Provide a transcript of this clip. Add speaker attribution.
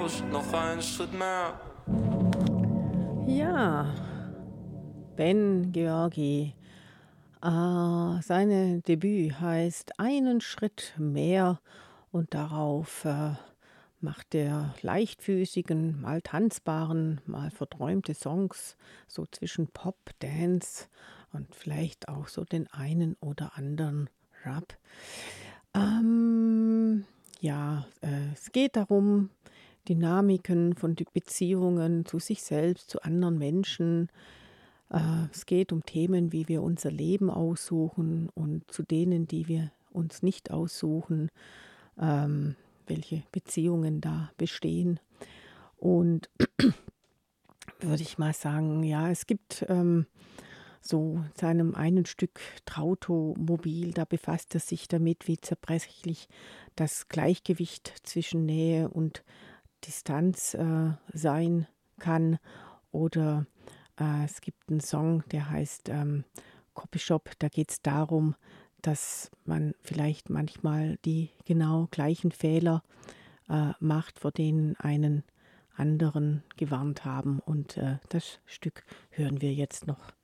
Speaker 1: los, noch einen Schritt mehr.
Speaker 2: Ja, Ben Georgi. Sein Debüt heißt Einen Schritt mehr und darauf macht er leichtfüßigen, mal tanzbaren, mal verträumte Songs, so zwischen Pop, Dance und vielleicht auch so den einen oder anderen Rap. Ja, es geht darum, Dynamiken von Beziehungen zu sich selbst, zu anderen Menschen. Es geht um Themen, wie wir unser Leben aussuchen und zu denen, die wir uns nicht aussuchen, welche Beziehungen da bestehen. Und würde ich mal sagen, ja, es gibt so seinem einen Stück Trautomobil, da befasst er sich damit, wie zerbrechlich das Gleichgewicht zwischen Nähe und Distanz sein kann. Oder es gibt einen Song, der heißt Copyshop, da geht es darum, dass man vielleicht manchmal die genau gleichen Fehler macht, vor denen einen anderen gewarnt haben. Und das Stück hören wir jetzt noch.